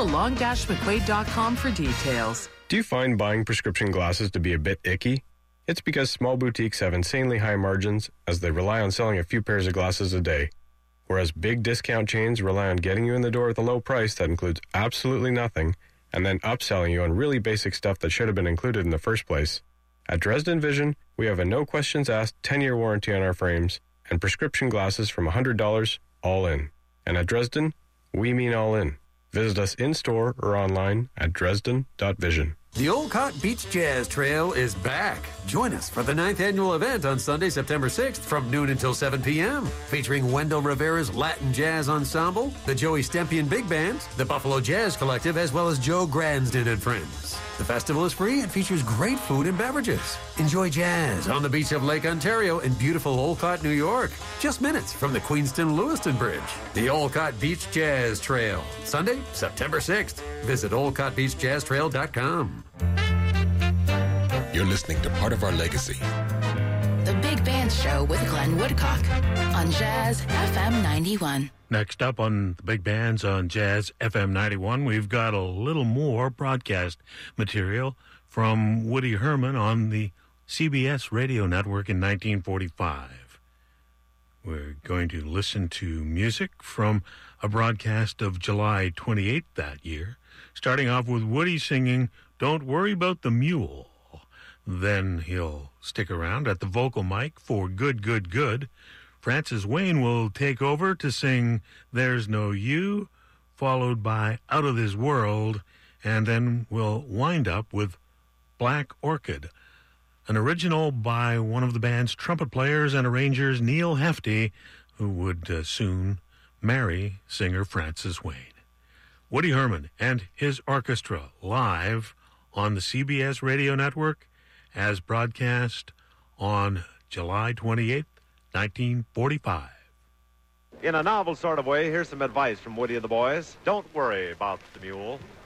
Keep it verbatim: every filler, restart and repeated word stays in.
to long dash mcquaid dot com for details. Do you find buying prescription glasses to be a bit icky? It's because small boutiques have insanely high margins as they rely on selling a few pairs of glasses a day, whereas big discount chains rely on getting you in the door with a low price that includes absolutely nothing and then upselling you on really basic stuff that should have been included in the first place. At Dresden Vision, we have a no-questions-asked ten-year warranty on our frames and prescription glasses from one hundred dollars all in. And at Dresden, we mean all in. Visit us in-store or online at dresden dot vision. The Olcott Beach Jazz Trail is back. Join us for the ninth annual event on Sunday, September sixth from noon until seven p.m. featuring Wendell Rivera's Latin Jazz Ensemble, the Joey Stempian Big Band, the Buffalo Jazz Collective, as well as Joe Gransden and friends. The festival is free and features great food and beverages. Enjoy jazz on the beach of Lake Ontario in beautiful Olcott, New York, just minutes from the Queenston-Lewiston Bridge. The Olcott Beach Jazz Trail, Sunday, September sixth. Visit olcott beach jazz trail dot com. You're listening to Part of Our Legacy. The Big Band Show with Glenn Woodcock on Jazz F M ninety-one. Next up on the Big Bands on Jazz F M ninety-one, we've got a little more broadcast material from Woody Herman on the C B S radio network in nineteen forty-five. We're going to listen to music from a broadcast of July twenty-eighth that year, starting off with Woody singing Don't Worry About the Mule. Then he'll stick around at the vocal mic for Good, Good, Good. Francis Wayne will take over to sing There's No You, followed by Out of This World, and then we'll wind up with Black Orchid, an original by one of the band's trumpet players and arrangers, Neil Hefti, who would uh, soon marry singer Francis Wayne. Woody Herman and his orchestra live on the C B S radio network as broadcast on July twenty-eighth, nineteen forty-five. In a novel sort of way, here's some advice from Woody and the boys. Don't worry about the mule.